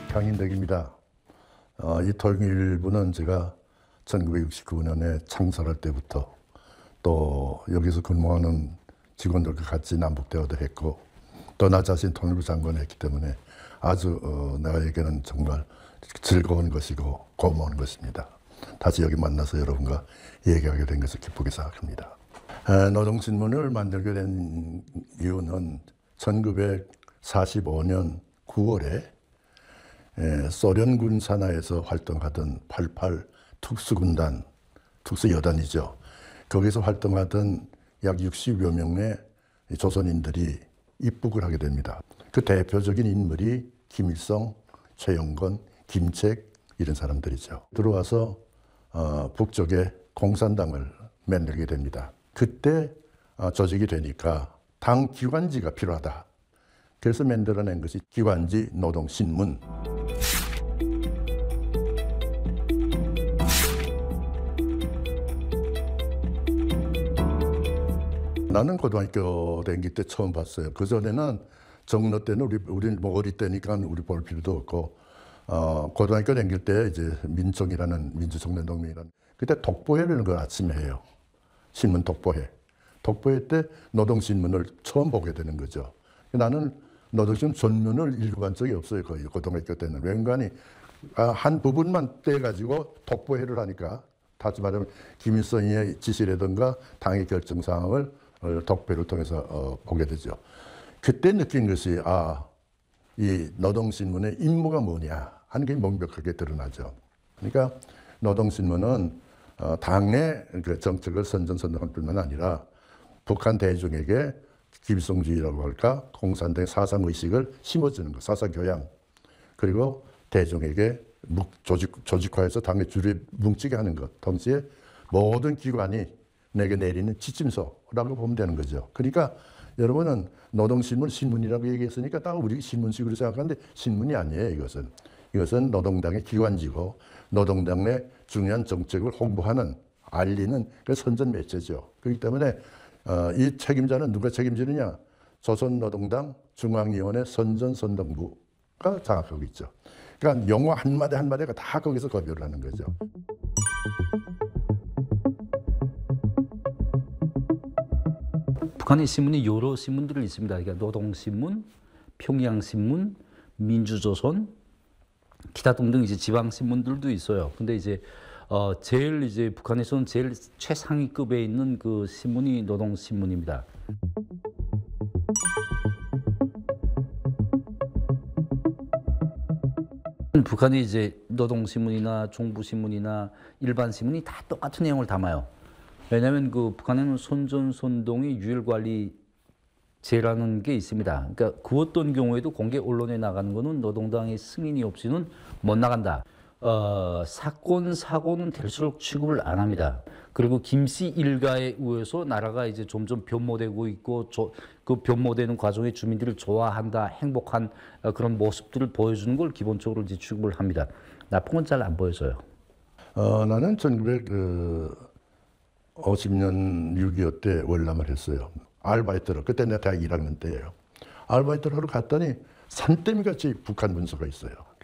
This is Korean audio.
강인덕입니다. 이 통일부는 제가 1969년에 창설할 때부터 또 여기서 근무하는 직원들과 같이 남북대화도 했고 또 나 자신 통일부 장관을 했기 때문에 아주 나에게는 정말 즐거운 것이고 고마운 것입니다. 다시 여기 만나서 여러분과 얘기하게 된 것을 기쁘게 생각합니다. 노동신문을 만들게 된 이유는 1945년 9월에 소련군 산하에서 활동하던 88 특수군단, 특수여단이죠. 거기서 활동하던 약 60여 명의 조선인들이 입북을 하게 됩니다. 그 대표적인 인물이 김일성, 최영건, 김책 이런 사람들이죠. 들어와서 북쪽에 공산당을 만들게 됩니다. 그때 조직이 되니까 당 기관지가 필요하다. 그래서 만들어낸 것이 기관지 노동신문. 나는 고등학교 다닐 때 처음 봤어요. 그 전에는 정로 때는 우리는 뭐 어릴 때니까 우리 볼 필요도 없고 고등학교 다닐 때 이제 민정이라는 민주청년동맹이라는 그때 독보회라는 걸 아침에 해요. 신문 독보회. 독보회 때 노동신문을 처음 보게 되는 거죠. 나는 노동신문 전면을 읽어본 적이 없어요. 거의 고등학교 때는. 왠가니 한 부분만 떼가지고 독보회를 하니까 다시 말하면 김일성의 지시라든가 당의 결정 사항을 독보회를 통해서 보게 되죠. 그때 느낀 것이 이 노동신문의 임무가 뭐냐 하는 게 명백하게 드러나죠. 그러니까 노동신문은 당의 그 정책을 선전선동할 뿐만 아니라 북한 대중에게 김일성주의라고 할까 공산당의 사상의식을 심어주는 것, 사상교양 그리고 대중에게 조직화해서 당의 줄을 뭉치게 하는 것 동시에 모든 기관이 내게 내리는 지침서라고 보면 되는 거죠. 그러니까 여러분은 노동신문 신문이라고 얘기했으니까 딱 우리 신문식으로 생각하는데 신문이 아니에요. 이것은 노동당의 기관지고 노동당의 중요한 정책을 홍보하는 알리는 그 선전 매체죠. 그렇기 때문에 이 책임자는 누가 책임지느냐? 조선노동당 중앙위원회 선전선동부가 장악하고 있죠. 그러니까 용어 한마디 한마디가 다 거기서 거별을 하는 거죠. 북한의 신문이 여러 신문들이 있습니다. 그러니까 노동신문, 평양신문, 민주조선, 기타 등등 이제 지방 신문들도 있어요. 근데 이제 제일 이제 북한에서는 제일 최상위급에 있는 그 신문이 노동신문입니다. 북한이 이제 노동신문이나 종부신문이나 일반신문이 다 똑같은 내용을 담아요. 왜냐하면 그 북한에는 선전선동의 유혈관리제라는 게 있습니다. 그러니까 그 어떤 경우에도 공개 언론에 나가는 거는 노동당의 승인이 없이는 못 나간다. 사건 사고는 될수록 취급을 안 합니다. 그리고 김씨 일가에 의해서 나라가 이제 점점 변모되고 있고 그 변모되는 과정에 주민들을 좋아한다, 행복한 그런 모습들을 보여주는 걸 기본적으로 이제 취급을 합니다. 나쁜 건 잘 안 보여져요. 나는 1950년 6.25 때 월남을 했어요. 아르바이트로. 그때 내가 대학 1학년 때예요. 아르바이트를 하러 갔더니 산더미같이 북한 문서가 있어요.